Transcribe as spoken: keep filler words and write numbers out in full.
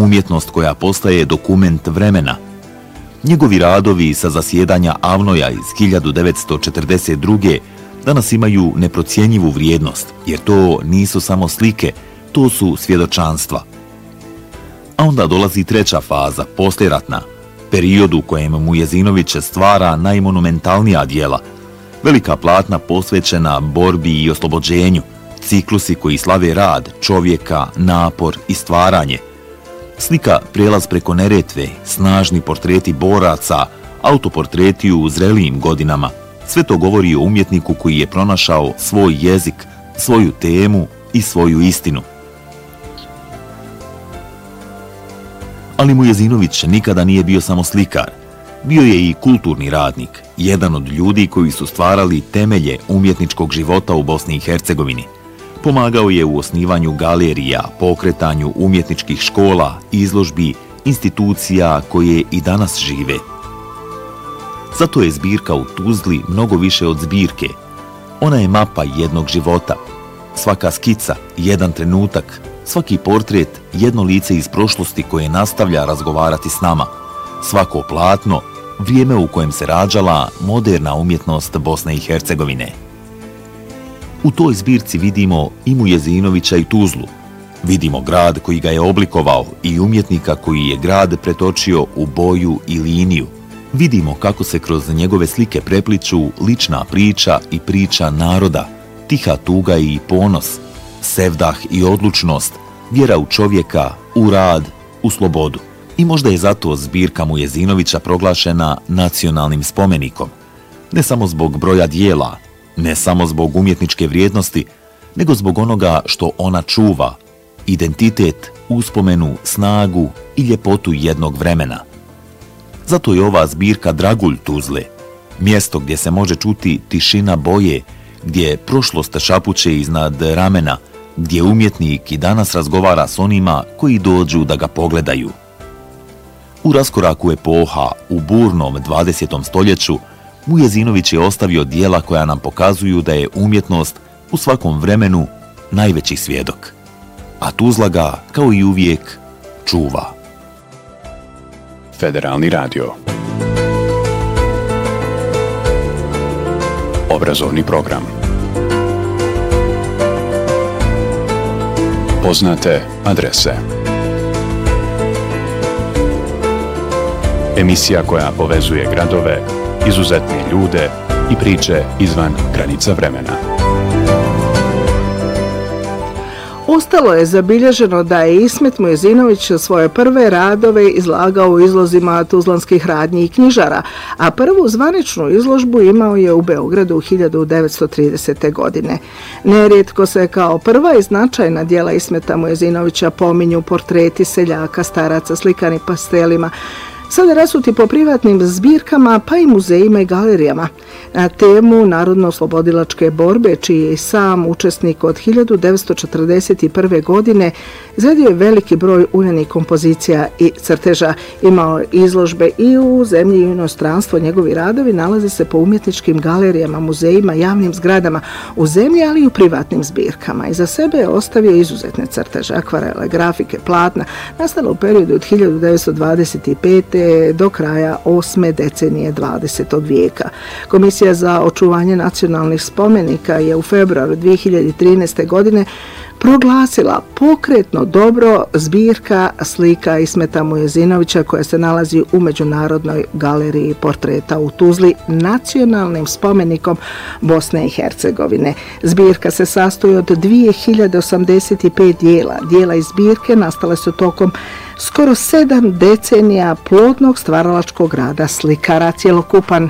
umjetnost koja postaje dokument vremena. Njegovi radovi sa zasjedanja Avnoja iz hiljadu devetsto četrdeset druge. danas imaju neprocjenjivu vrijednost, jer to nisu samo slike, to su svjedočanstva. A onda dolazi treća faza, poslijeratna, period u kojem Mujezinović stvara najmonumentalnija djela, velika platna posvećena borbi i oslobođenju, ciklusi koji slave rad, čovjeka, napor i stvaranje. Slika Prijelaz preko Neretve, snažni portreti boraca, autoportreti u zrelijim godinama. Sve to govori o umjetniku koji je pronašao svoj jezik, svoju temu i svoju istinu. Ali Mujezinović nikada nije bio samo slikar. Bio je i kulturni radnik, jedan od ljudi koji su stvarali temelje umjetničkog života u Bosni i Hercegovini. Pomagao je u osnivanju galerija, pokretanju umjetničkih škola, izložbi, institucija koje i danas žive. Zato je zbirka u Tuzli mnogo više od zbirke. Ona je mapa jednog života. Svaka skica, jedan trenutak, svaki portret, jedno lice iz prošlosti koje nastavlja razgovarati s nama. Svako platno, vrijeme u kojem se rađala moderna umjetnost Bosne i Hercegovine. U toj zbirci vidimo i Mujezinovića i Tuzlu. Vidimo grad koji ga je oblikovao i umjetnika koji je grad pretočio u boju i liniju. Vidimo kako se kroz njegove slike prepliču lična priča i priča naroda, tiha tuga i ponos, sevdah i odlučnost, vjera u čovjeka, u rad, u slobodu. I možda je zato zbirka Mujezinovića proglašena nacionalnim spomenikom. Ne samo zbog broja dijela, ne samo zbog umjetničke vrijednosti, nego zbog onoga što ona čuva, identitet, uspomenu, snagu i ljepotu jednog vremena. Zato je ova zbirka dragulj Tuzle, mjesto gdje se može čuti tišina boje, gdje prošlost šapuće iznad ramena, gdje umjetnik i danas razgovara s onima koji dođu da ga pogledaju. U raskoraku epoha, u burnom dvadesetom stoljeću, Mujezinović je ostavio djela koja nam pokazuju da je umjetnost u svakom vremenu najveći svjedok. A Tuzla ga, kao i uvijek, čuva. Federalni radio. Obrazovni program. Poznate adrese. Emisija koja povezuje gradove, izuzetne ljude i priče izvan granica vremena. Ostalo je zabilježeno da je Ismet Mujezinović svoje prve radove izlagao u izlozima tuzlanskih radnji i knjižara, a prvu zvaničnu izložbu imao je u Beogradu u hiljadu devetsto tridesete. godine. Nerijetko se kao prva i značajna djela Ismeta Mujezinovića pominju portreti seljaka, staraca slikani pastelima, sada rasuti po privatnim zbirkama, pa i muzejima i galerijama. Na temu narodno-oslobodilačke borbe, čiji je sam učesnik od hiljadu devetsto četrdeset prve. godine, izradio je veliki broj uljanih kompozicija i crteža. Imao izložbe i u zemlji i u inostranstvu. Njegovi radovi nalaze se po umjetničkim galerijama, muzejima, javnim zgradama u zemlji, ali i u privatnim zbirkama. Iza sebe je ostavio izuzetne crteže, akvarele, grafike, platna, nastalo u periodu od hiljadu devetsto dvadeset pete. do kraja osme decenije dvadesetog vijeka. Komisija za očuvanje nacionalnih spomenika je u februaru dvije hiljade trinaeste. godine proglasila pokretno dobro zbirka slika Ismeta Mujezinovića koja se nalazi u Međunarodnoj galeriji portreta u Tuzli nacionalnim spomenikom Bosne i Hercegovine. Zbirka se sastoji od dvije hiljade osamdeset pet dijela. Dijela iz zbirke nastale su tokom skoro sedam decenija plodnog stvaralačkog rada slikara. Cjelokupan